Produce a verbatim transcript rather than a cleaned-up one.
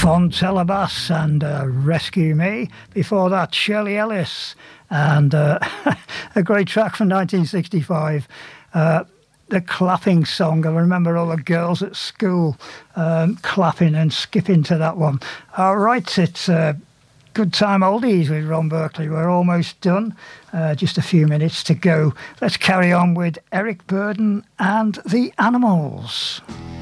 Fontella Bass and uh, Rescue Me. Before that, Shirley Ellis and uh, a great track from nineteen sixty-five, uh, the clapping song. I remember all the girls at school um, clapping and skipping to that one. All right, it's uh, Good Time Oldies with Ron Berkeley. We're almost done, uh, just a few minutes to go. Let's carry on with Eric Burdon and the Animals.